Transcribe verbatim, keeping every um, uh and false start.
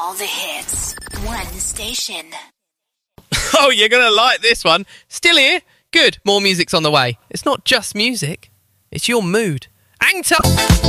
All the hits. One station. Oh, you're going to like this one. Still here? Good. More music's on the way. It's not just music. It's your mood. Hang tight.